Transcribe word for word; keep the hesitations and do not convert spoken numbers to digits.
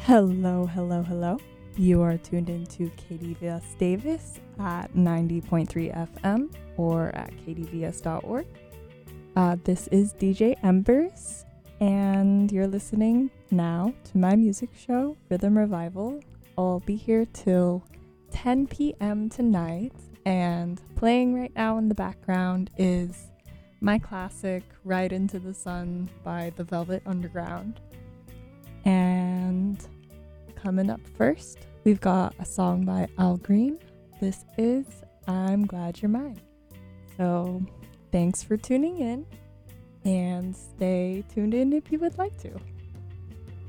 Hello, hello, hello. You are tuned into K D V S Davis at ninety point three F M or at k d v s dot org. Uh, this is D J Embers, and you're listening now to my music show, Rhythm Revival. I'll be here till ten p.m. tonight, and playing right now in the background is my classic Ride Into the Sun by The Velvet Underground. And coming up first, we've got a song by Al Green. This is I'm Glad You're Mine. So thanks for tuning in, and stay tuned in if you would like to.